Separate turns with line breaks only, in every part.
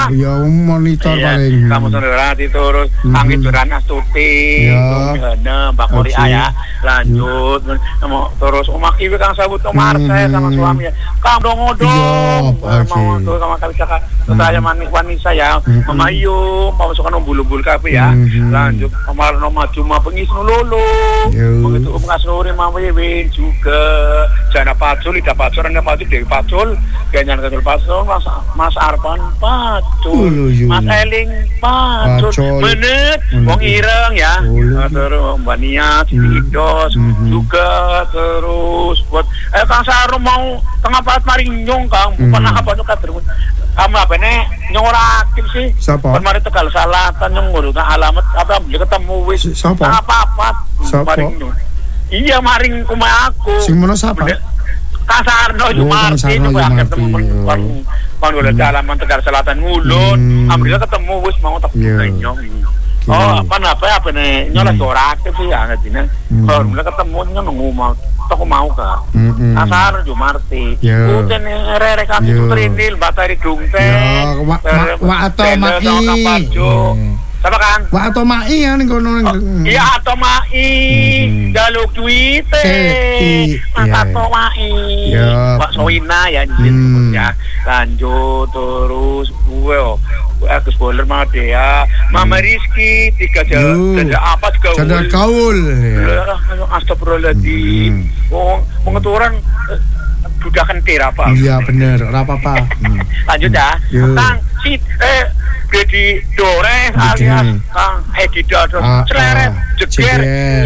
Ya monitor paling.
Kamu Sudarati terus Pangituran Astuti, Gana, Mbak Korea ya. Lanjut terus Oma Kiwi Kang Sabut Omar saya sama suaminya. Kang Dongodong. Mau tuh sama kali cakap. Saya Wanisa ya. Mama Ayu, mau suka nombul-nombul kape ya. Lanjut Omar Maju Ma Pengis Nululu. Begitu Ngasuri Mama Yewin juga. Jana Pacul, Ida Pacul, Rana Pacul, Dewi Pacul, Ganyan Kacul Pacul, Mas Arpan Pacul, Mas Eling Pacul, Menit, Wong Ireng ya, terus Mbak Nia, Cidos, juga terus buat Kang Sarum mau tengah paat maring nyong Kang, bukan apa nyong kader. Kamu apa nih nyorakin sih?
Siapa?
Kemarin Tegal Selatan nyong ngurus alamat apa ketemu wis.
Siapa?
Apa-apa maring nyong. Iya maring umah aku.
Sing mana siapa?
Kang Sarno Jumarti itu ketemu panggolan alaman Tegal Selatan ngulun. Alhamdulillah ketemu wis mau tak nyong. Oh, apa nih nyola corak sih ya ngadine. Alhamdulillah ketemu nyong ngomong toko mau ka. Kang Sarno Jumarti. Uten rere kami itu Trinil Batari Dungten.
Wa atau Mai.
Siapa Kang?
Wa atau Mai ya ning kono.
Iya atau Mai. Jaluk duite. Mas atau Mai. Pak Soina ya ya. Lanjut terus gue Agus Boler Madea, Mama Rizky, 3 jada apa gaul.
Jada gaul.
Astagfirullahaladzim. Pengeturan budak kentir apa?
Iya bener, ora apa-apa.
Lanjut ya. Kang Dedi Dore alias Kang Edi Dado celeret jeger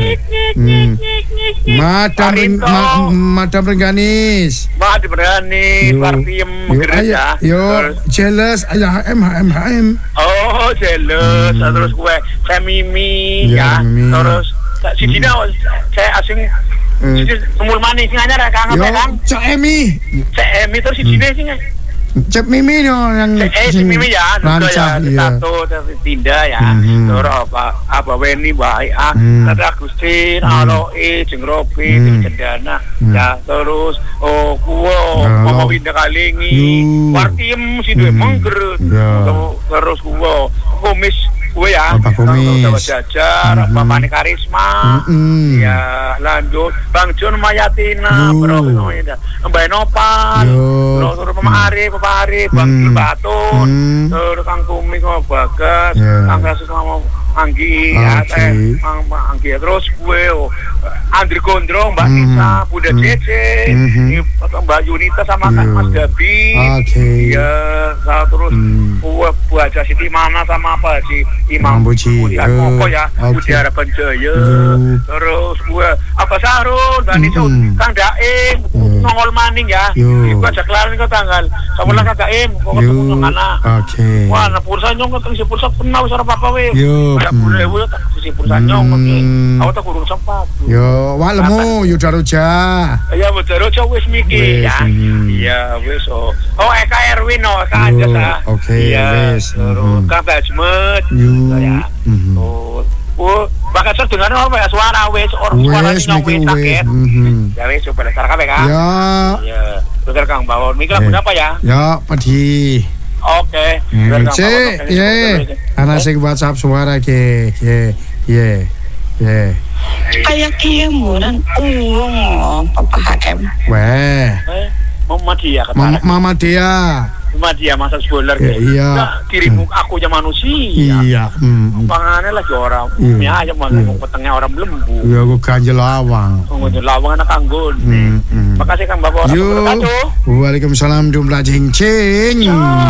Madam Rengganis
Partiem gereja
jelas HM
oh jelas terus gue saya Mimi ya terus si Dina saya asing umur manis nganyar Kang apa Kang
Cak Emi
terus si Dina sih
Cep Mimi yang
si Mimi ya
rancang
ya satu Tinda ya terus apa Weni baik ada Agustin Aloe jeung Robi Cendana ya terus Mama Winda Kalingi Partiem si Dwe Mengger terus Kumis gue ya Bapak Jajar Bapak Karisma ya lanjut Bang Jun Mayatina Mbak Nopan terus Mama Arif Bang Batun terus Kang Kumi sama Bagas Kang Kasus sama Anggi ya Anggi terus gue Andri Gondrong Mbak Nisa Bunda Cece Mbak Yunita sama Mas Dabi ya terus gue baca Siti Mana sama apa sih Imam Budi Koko ya Budi Harapan Jaya terus gue apa Sarun Mbak Nisa Kang Daim nongol maning ya gue ajak lari ke tanggal sama lah Kang Daim kok ketemu sama anak wah na pulsa nyong ketemu si pulsa kenal sarap apa weh ada pulsa tak si pulsa nyong aku tak kurung sempat
yo walemu Yuda Roja
ya Yuda Roja wis miki ya iya wis Eka Erwin Eka aja sa
wis
Kang Basmet ya bakal dengar apa ya suara wis suara nyong wis kaget ya wis coba dasar kabeh Kang ya bener Kang Bawon miki lagu apa ya
Padi
oke
ana sing WhatsApp suara ke
kayak kiamuran Papa HM
Mama dia Mama dia masa spoiler
iya
kirim aku aja manusia
iya
pangannya lagi orang ya aja mau petengnya orang lembu
ya aku ganjel lawang
anak anggun makasih Kang Bapak
Waalaikumsalam jumlah cincin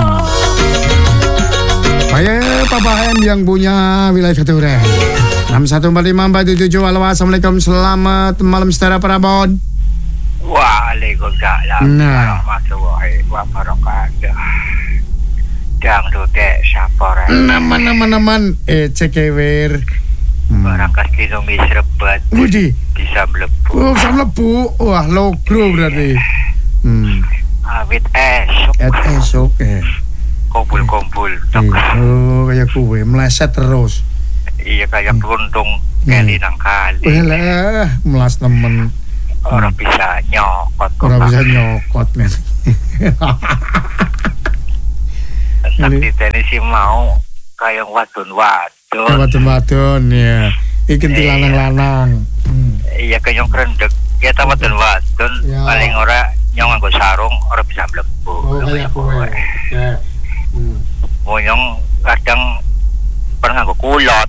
saya Papa HM yang punya wilayah Keturen 614547 halo assalamualaikum selamat malam saudara Prabon.
Waalaikumsalam warahmatullahi wabarakatuh. Dang dudek sapor.
Naman cekewer.
Barangkas dinungi serebat.
Budi.
Bisa mlebu.
Bisa mlebu. Wah, logro berarti.
Awit esok. Kumpul-kumpul.
Kayak kue meleset terus.
Iya kayak beruntung kali nang kali.
Melas temen.
Orang bisa nyokot
men.
tak diteni si mau kaya wadon-wadon.
Wadon-wadon ya. Iki lanang-lanang.
Iya kaya krendek. Ya ta wadon-wadon paling ora nyong nganggo sarung ora bisa mlebu.
Oh kaya kowe. Ya.
Monyong kadang pernah nganggo kulot.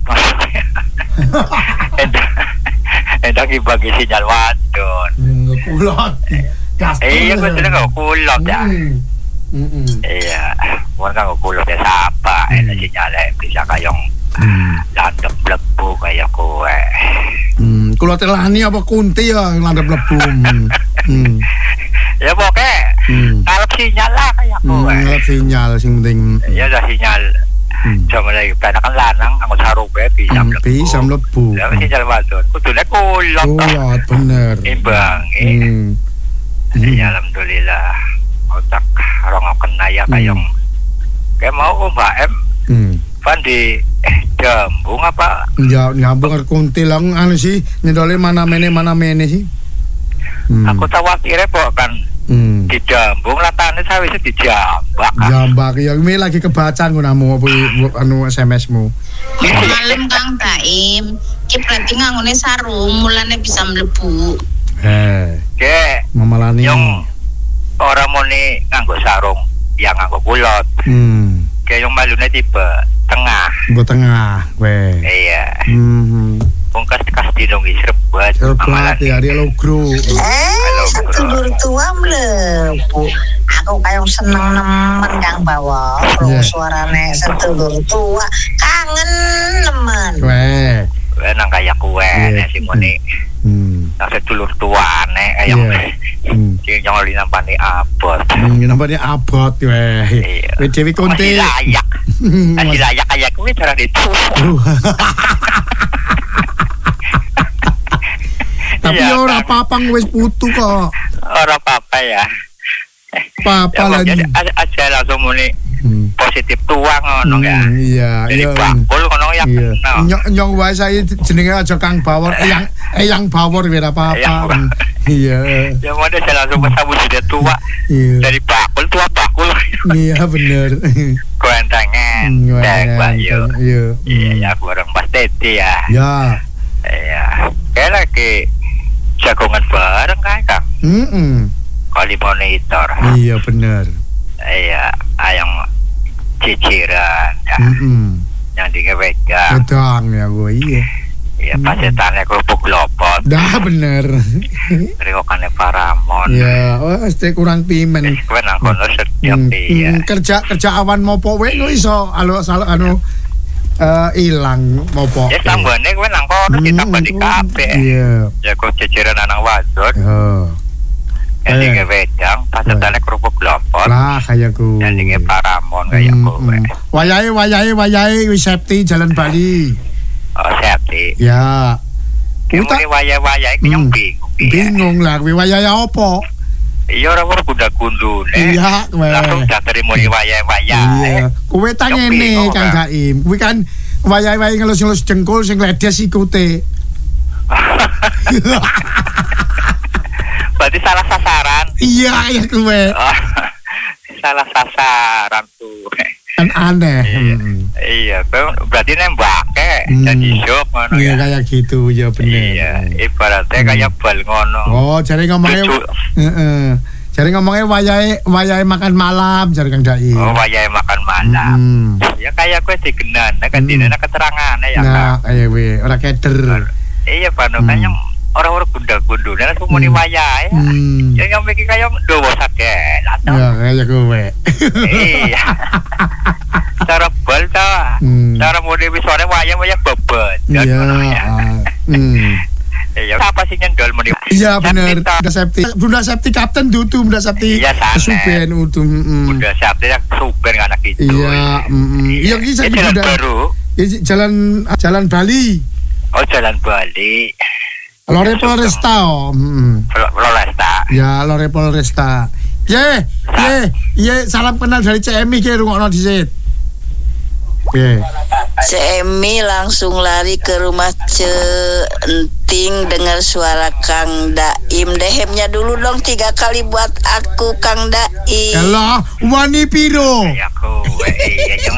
Endang ibagi sinyal wadon.
Kulot.
Iya, gue sudah nganggo kulot ya. Iya, gue nganggo kulot ya sapa. Enak sinyalnya bisa kayong landep lebu kayak kowe.
Kulot lani apa kunti ya landep lebu.
Ya pokoknya kalep sinyal lah kayak kowe.
Kalep sinyal sing penting.
Ya udah sinyal. Cuma lagi kan lanang anggo sarung bisa mlebu.
Bisa mlebu.
Ya sinyal wadon. Kudune kulot.
Kulot bener.
Imbang. Ya alhamdulillah. Otak rong kena ya kayong. Kayak mau Mbak M. Pan di jambung apa?
Ya nyambung karo kunti lang anu sih nyedole mana mene sih.
Aku khawatir kok kan. Di jambung latane sawise dijambak.
Jambak ya ini lagi kebacaan gunamu apa anu SMS-mu.
Malam Kang Taim, ki berarti nganggone sarung mulane bisa mlebu.
Ke
mamalani.
Yang ora muni nganggo sarung, yang nganggo kulot. Kayak yang malune tipe tengah.
Tipe tengah, weh.
Iya. Pungkas dinung serbat.
Serbat ya dia logro.
Sedulur tua mlebu. Aku kayong seneng nemen Kang bawa. Suarane sedulur tua kangen nemen.
Weh.
Nang kayak kue nek sing muni. Nang sedulur tuane kaya sing nyoli nampani abot.
Nampani abot weh. Weh Dewi Kunti. Masih layak kayak kowe cara itu. Tapi ora papang wis putu kok.
Ora apa-apa ya.
Papa lagi.
Aja langsung muni positif tua ngono ya.
Iya,
iya. Bakul ngono ya.
Nyong wae saiki jenenge aja Kang Bawor, Eyang Bawor ora apa-apa. Iya.
Ya mau ada langsung bersambut sudah tua. Dari bakul tua bakul.
Iya bener.
Kuentangan. Iya. Iya, ya bareng Mas Teti ya.
Ya.
Iya. Kayak lagi jagongan bareng kan, Kang? Kali monitor.
Iya bener.
Iya, ayang ciciran ya. Yang digewegang.
Gedang ya gue, iya.
Iya, pasetannya kerupuk lopot.
Dah bener.
Rikokannya Paramon.
Iya, pasti kurang pimen.
Gue nang kono setiap iya.
Kerja awan mopo we lo iso anu ilang mopo.
Ya tambane gue nang kono ditambah di kafe.
Iya.
Ya kok ciciran anak wadon. Yang digewegang, pasetannya kerupuk lopot.
Lah kayak ku.
Yang dingin Paramon kayak gue.
Wayai Wisepti Jalan Bali.
Oh Septi.
Ya.
Kita wayai yang
bingung lah, wayai apa?
Iya orang gunda-gundu
Iya,
langsung dah terima wayai.
Iya. Kowe tang ngene Kang Gaim. Kuwi kan wayai ngelus-ngelus jengkol sing ledes ikute.
Berarti salah sasaran.
Iya, ya kowe.
Salah sasaran tuh.
Kan aneh.
Iya, berarti nembake jadi syok ngono.
Iya kayak gitu ya bener.
Iya, ibaratnya kayak bal ngono.
Oh, jare ngomongnya jare ngomongnya wayai makan malam jare Kang Dai.
Oh, wayai makan malam. Ya kayak kowe digenan, kan dinana keterangane ya, Kak.
Nah, ayo we, ora keder.
Iya, panokane orang-orang gunda-gundu dan langsung muni wayai. Yang mikir kayak dowo sakit.
Ya, kayak kowe.
Iya. Cara bal ta. Cara mode visualnya wayang bebet.
Iya.
Iya, apa sih nyendol muni?
Iya benar. Bunda Septi Kapten Dutu, Bunda Septi.
Iya,
Suben utuh.
Bunda Septi yang Suben anak itu.
Iya, iya kisah
jalan baru.
Jalan Bali.
Oh, jalan Bali.
Lore Polresta.
Polresta.
Ya, Lore Polresta. Ye, salam kenal dari CMI ki rungokno dhisik.
CMI langsung lari ke rumah
penting dengar suara Kang Daim. Dehemnya dulu dong 3 kali buat aku Kang Daim.
Kalau wani piro.
Aku